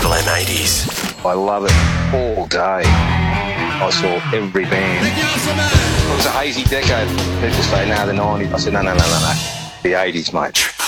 Triple M 80s. I love it all day. I saw every band. It was a hazy decade. People say, no, the 90s. I said, no. The 80s, mate.